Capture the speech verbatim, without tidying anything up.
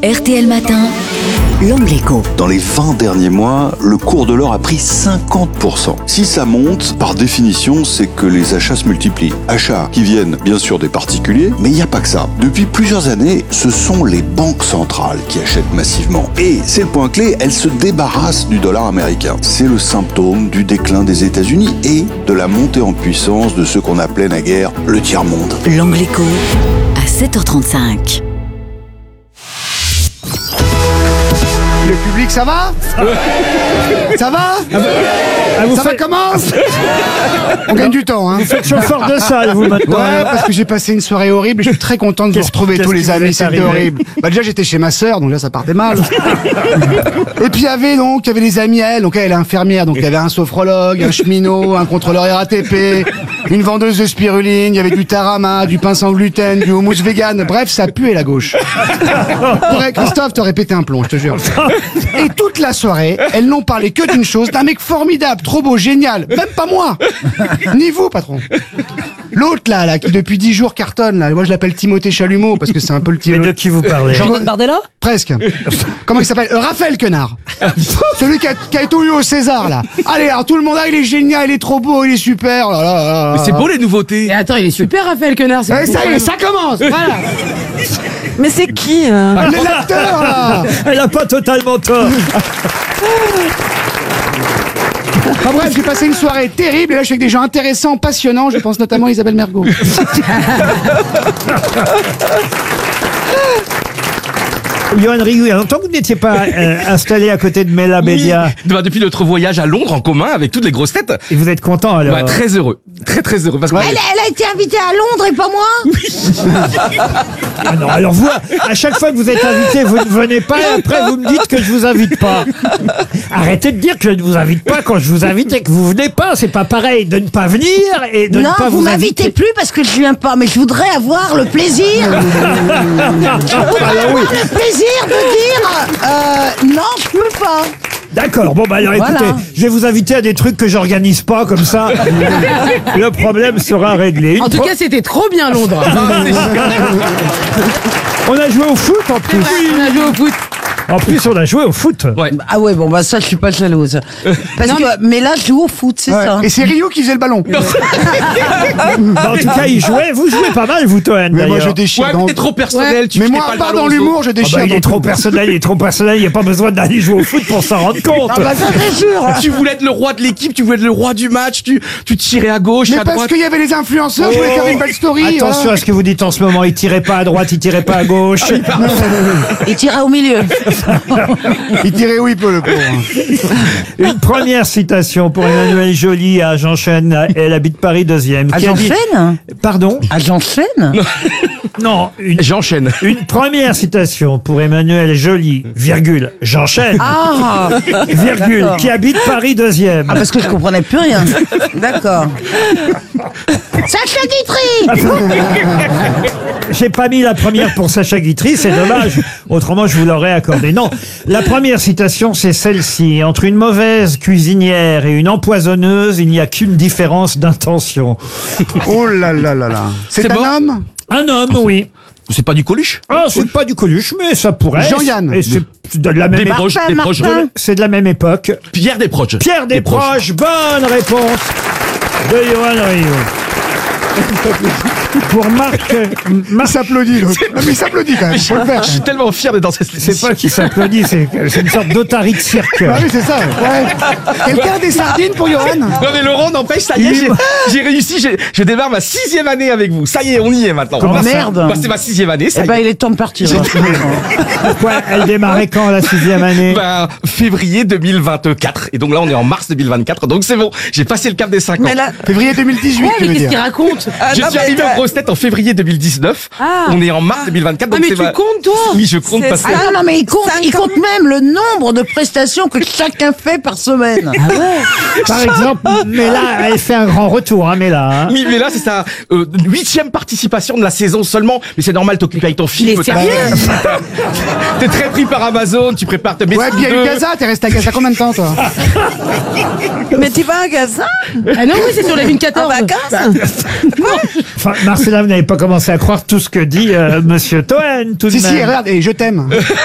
R T L Matin, l'Angle Écho. Dans les vingt derniers mois, le cours de l'or a pris cinquante pour cent. Si ça monte, par définition, c'est que les achats se multiplient. Achats qui viennent bien sûr des particuliers, mais il n'y a pas que ça. Depuis plusieurs années, ce sont les banques centrales qui achètent massivement. Et c'est le point clé, elles se débarrassent du dollar américain. C'est le symptôme du déclin des États-Unis et de la montée en puissance de ce qu'on appelait naguère le tiers-monde. L'Angle Écho, à sept heures trente-cinq. Le public, ça va? Ça va? Ah, vous Ça va faites, comment? On gagne du temps, hein? vous faites chauffeur de salle, vous, maintenant. Ouais, parce que j'ai passé une soirée horrible et je suis très content de vous Qu'est-ce- retrouver qu'est-ce tous qui les vous amis, est c'était arrivé horrible. Bah déjà j'étais chez ma sœur, donc là ça partait mal. Et puis il y avait donc, il y avait les amis à elle, donc elle est infirmière, donc il y avait un sophrologue, un cheminot, un contrôleur R A T P, une vendeuse de spiruline, il y avait du tarama, du pain sans gluten, du houmous vegan, bref ça puait la gauche. Ouais, Christophe, t'aurais pété un plomb, je te jure. Et toute la soirée, elles n'ont parlé que d'une chose, d'un mec formidable, trop beau, génial, même pas moi, ni vous patron. L'autre là, là, qui depuis dix jours cartonne, là, moi je l'appelle Timothée Chalumeau parce que c'est un peu le Mais type. de qui vous parlez? Jean- Bardella? Presque. Comment il s'appelle? Euh, Raphaël Quenard. Celui qui a, qui a tout eu au César là. Allez, alors tout le monde, ah, il est génial, il est trop beau, il est super. Oh là là là là. Mais c'est beau les nouveautés. Et attends, il est super, Raphaël Quenard. c'est Eh, fou, ça quand y est, même. ça commence. Voilà. Mais c'est qui euh Ah, l'acteur là. Elle a pas totalement tort. Enfin bref, j'ai passé une soirée terrible et là je suis avec des gens intéressants, passionnants. Je pense notamment à Isabelle Mergo. Johan Rioux, il y a longtemps que vous n'étiez pas euh, installé à côté de Mela Bédia. Oui. Bah, depuis notre voyage à Londres en commun avec toutes les grosses têtes. Et vous êtes content alors? Bah, très heureux. Très très heureux. Parce que Elle, elle a été invitée à Londres et pas moi? Ah non, alors vous, à chaque fois que vous êtes invité, vous ne venez pas et après vous me dites que je vous invite pas. Arrêtez de dire que je ne vous invite pas quand je vous invite et que vous venez pas. C'est pas pareil de ne pas venir et de Non, ne pas vous vous m'invitez inviter. plus parce que je viens pas, mais je voudrais avoir le plaisir. Je voudrais avoir le plaisir de dire euh, non, je peux pas. D'accord, bon bah alors Voilà. écoutez, je vais vous inviter à des trucs que j'organise pas, comme ça le problème sera réglé. Une En tout pro- cas, c'était trop bien Londres. On a joué au foot en plus. On a joué au foot. En plus, on a joué au foot. Ouais. Ah ouais, bon bah ça je suis pas jalouse. Parce Non, que mais là je joue au foot, c'est Ouais. ça. Et c'est Rio qui faisait le ballon. Bah, en tout cas, il jouait. Vous jouez pas mal, vous, Toen, Mais moi d'ailleurs. je déchire. Ouais, mais dans- t'es trop personnel. Ouais. Tu Mais fais moi, pas à le part ballon dans aux l'humour, je Ah déchire. bah, il dans est trop tout. personnel, il est trop personnel, il n'y a pas besoin d'aller jouer au foot pour s'en rendre compte. Ah bah ça c'est sûr. Tu voulais être le roi de l'équipe, tu voulais être le roi du match, tu, tu tirais à gauche, Mais à parce droite. qu'il y avait les influenceurs, je voulais faire une belle story. Attention hein. à ce que vous dites en ce moment, il tirait pas à droite, il tirait pas à gauche. Il tirait au milieu. Il tirait où il peut le pauvre. Une première citation pour Emmanuelle Joly à J'enchaîne, elle habite Paris deuxième. À qui a dit- j'enchaîne Pardon? À j'enchaîne. Non, une, J'enchaîne. une première citation pour Emmanuelle Joly, virgule, j'enchaîne, Ah, virgule, d'accord. qui habite Paris deuxième. Ah parce que je comprenais plus rien. D'accord. Sacha Guitry. J'ai pas mis la première pour Sacha Guitry, c'est dommage. Autrement, je vous l'aurais accordé. Non, la première citation, c'est celle-ci. Entre une mauvaise cuisinière et une empoisonneuse, il n'y a qu'une différence d'intention. Oh là là là là. C'est C'est un bon homme? Un homme, oui. C'est pas du Coluche? Ah, c'est pas du Coluche, mais ça pourrait. Jean-Yann. Et c'est de la même Des époque. proches, des proches. Martin. C'est de la même époque. Pierre Desproges. Pierre Des Desproges, bonne réponse de Johan Rioux. Pour Marc, Il Marc s'applaudit, l'autre. Non, mais il s'applaudit quand même. Faut le faire. Je suis tellement fier d'être dans cette c'est pas qui s'applaudit, c'est c'est une sorte d'otarie de cirque. Ah oui, c'est ça. Ouais. Quelqu'un a des sardines pour Johan? Non mais Laurent, n'empêche, ça y est, j'ai, j'ai réussi, j'ai, je démarre ma sixième année avec vous. Ça y est, on y est maintenant. Comment Bah, ça Merde. bah, c'est ma sixième année, ça Eh y ben est. il est temps de partir. Pourquoi elle démarrait quand la sixième année? Ben, février deux mille vingt-quatre. Et donc là, on est en mars deux mille vingt-quatre. Donc c'est bon, j'ai passé le cap des cinq ans. Mais là, Février deux mille dix-huit, Ouais, tu mais veux qu'est-ce qu'il dire. raconte? Ah, Je non, suis mais arrivé t'as- aux grosses têtes en février deux mille dix-neuf. Ah. On est en mars deux mille vingt-quatre. Ah, Donc mais c'est tu ma- comptes, toi? Oui, je compte parce que... Ah non, non, mais il compte, il compte même le nombre de prestations que chacun fait par semaine. Ah ouais. Par exemple, mais là, elle fait un grand retour, hein, mais là. Hein. Oui, mais là, c'est sa euh, huitième participation de la saison seulement. Mais c'est normal, t'occupes avec ton film. Il est t'as- sérieux? T'es très pris par Amazon, tu prépares tes Ouais, puis il y a eu Gaza, t'es resté à Gaza combien de temps, toi? Mais tu vas à Gaza? Ah non, oui, c'est sur la ligne quatorze. En vacances? Enfin, Marcella, vous n'avez pas commencé à croire tout ce que dit euh, Monsieur Toen, tout de Si, même. si, regarde, et je t'aime.